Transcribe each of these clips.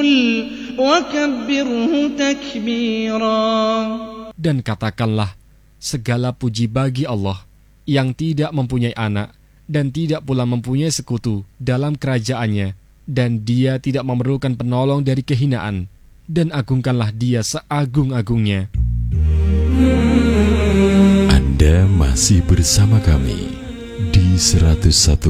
وقل وكبره تكبيرا. Dan katakanlah, segala puji bagi Allah yang tidak mempunyai anak dan tidak pula mempunyai sekutu dalam kerajaannya, dan Dia tidak memerlukan penolong dari kehinaan, dan agungkanlah Dia seagung-agungnya. Anda masih bersama kami di 101,4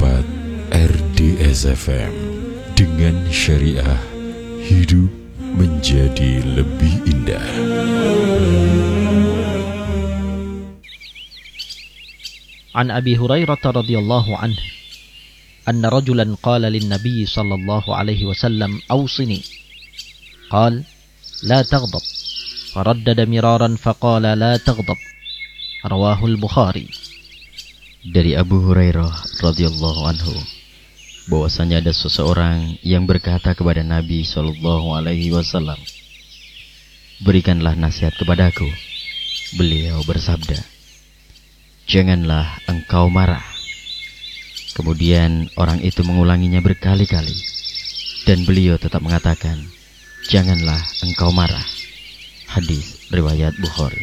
RDS FM dengan syariah hidup menjadi lebih indah. An Abi Hurairah radhiyallahu anhu anna rajulan qala lin nabiy sallallahu alaihi wasallam awsini qala la taghdab faraddada miraran faqala la taghdab rawahul Bukhari. Dari Abu Hurairah radhiyallahu anhu bahwasanya ada seseorang yang berkata kepada Nabi sallallahu alaihi wasallam, berikanlah nasihat kepadaku. Beliau bersabda, janganlah engkau marah. Kemudian orang itu mengulanginya berkali-kali, dan beliau tetap mengatakan, janganlah engkau marah. Hadis riwayat Bukhari.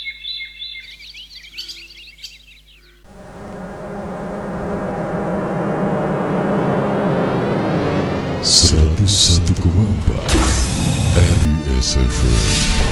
RDS FM.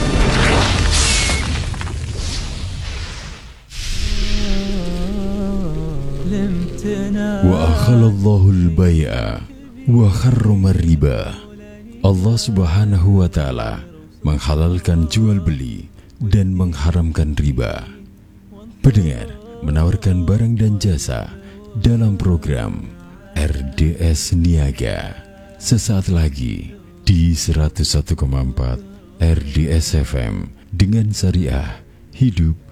Wa akhalallahu al-bay'a wa harrama riba. Allah Subhanahu wa ta'ala menghalalkan jual beli dan mengharamkan riba. Pendengar menawarkan barang dan jasa dalam program RDS Niaga sesaat lagi di 101,4 RDS FM dengan syariah hidup